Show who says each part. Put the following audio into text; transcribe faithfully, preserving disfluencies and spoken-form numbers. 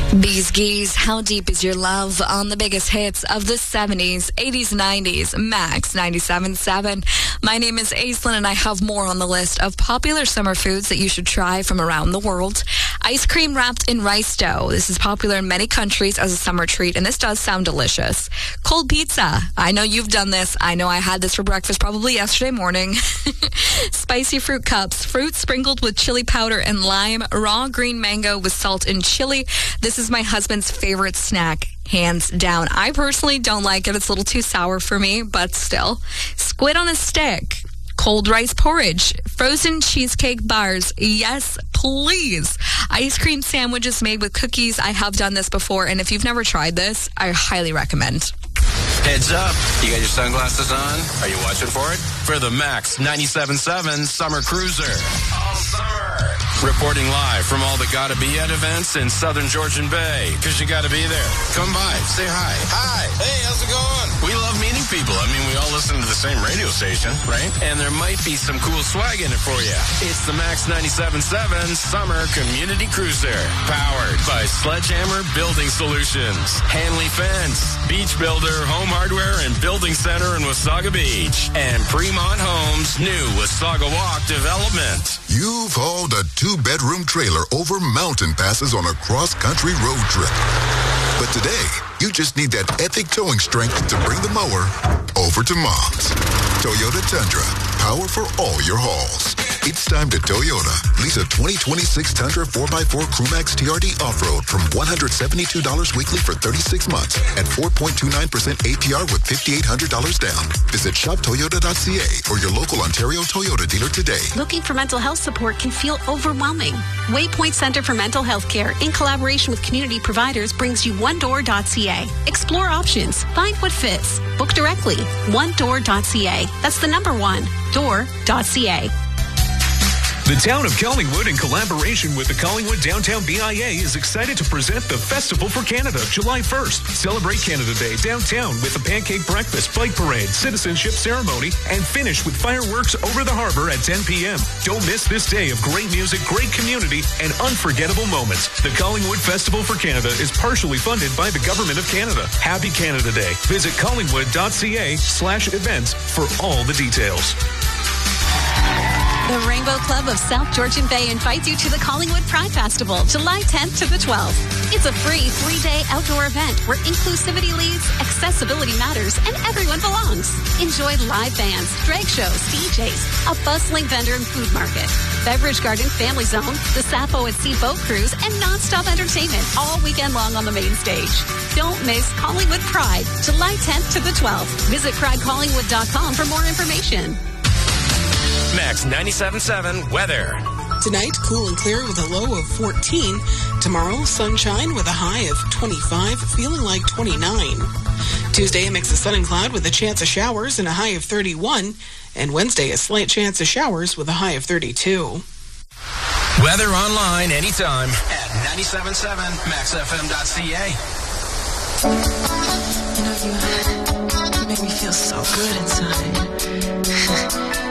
Speaker 1: Bees Gees, How Deep Is Your Love on the biggest hits of the seventies, eighties, nineties, Max ninety-seven point seven. My name is Aislinn, and I have more on the list of popular summer foods that you should try from around the world. Ice cream wrapped in rice dough. This is popular in many countries as a summer treat, and this does sound delicious. Cold pizza. I know you've done this. I know I had this for breakfast probably yesterday morning. Spicy fruit cups. Fruit sprinkled with chili powder and lime. Raw green mango with salt and chili. This is my husband's favorite snack, hands down. I personally don't like it. It's a little too sour for me, but still. Squid on a stick. Cold rice porridge. Frozen cheesecake bars. Yes, please. Ice cream sandwiches made with cookies. I have done this before, and if you've never tried this, I highly recommend.
Speaker 2: Heads up. You got your sunglasses on? Are you watching for it? For the Max ninety-seven point seven Summer Cruiser. All summer. Reporting live from all the Gotta Be At events in Southern Georgian Bay. Because you gotta be there. Come by. Say hi. Hi. Hey, how's it going? We love meeting people. I mean, we all listen to the same radio station, right? And there might be some cool swag in it for you. It's the Max ninety-seven point seven Summer Community Cruiser. Powered by Sledgehammer Building Solutions. Hanley Fence. Beach Builder, Home Hardware, and Building Center in Wasaga Beach. And Fremont Homes, new Wasaga Walk development.
Speaker 3: You've hauled a two-bedroom trailer over mountain passes on a cross-country road trip. But today, you just need that epic towing strength to bring the mower over to Mom's. Toyota Tundra, power for all your hauls. It's time to Toyota. Lease a twenty twenty-six Tundra four by four Crewmax T R D Off-Road from one hundred seventy-two dollars weekly for thirty-six months at four point two nine percent A P R with five thousand eight hundred dollars down. Visit shop toyota dot c a or your local Ontario Toyota dealer today.
Speaker 4: Looking for mental health support can feel overwhelming. Waypoint Center for Mental Health Care, in collaboration with community providers, brings you one door dot c a. Explore options. Find what fits. Book directly. one door dot c a. That's the number one. door dot c a.
Speaker 5: The town of Collingwood, in collaboration with the Collingwood Downtown B I A, is excited to present the Festival for Canada, July first. Celebrate Canada Day downtown with a pancake breakfast, bike parade, citizenship ceremony, and finish with fireworks over the harbor at ten p.m. Don't miss this day of great music, great community, and unforgettable moments. The Collingwood Festival for Canada is partially funded by the Government of Canada. Happy Canada Day. Visit collingwood dot c a slash events for all the details.
Speaker 4: The Rainbow Club of South Georgian Bay invites you to the Collingwood Pride Festival, July tenth to the twelfth. It's a free three-day outdoor event where inclusivity leads, accessibility matters, and everyone belongs. Enjoy live bands, drag shows, D Js, a bustling vendor and food market, beverage garden, family zone, the Sappho at Sea boat cruise, and non-stop entertainment all weekend long on the main stage. Don't miss Collingwood Pride, July tenth to the twelfth. Visit pride collingwood dot com for more information.
Speaker 2: Max ninety-seven point seven weather.
Speaker 6: Tonight, cool and clear with a low of fourteen. Tomorrow, sunshine with a high of twenty-five, feeling like twenty-nine. Tuesday, a mix of sun and cloud with a chance of showers and a high of thirty-one. And Wednesday, a slight chance of showers with a high of thirty-two.
Speaker 2: Weather online anytime at ninety-seven point seven max f m dot c a.
Speaker 7: You know, you, you make me feel so good inside.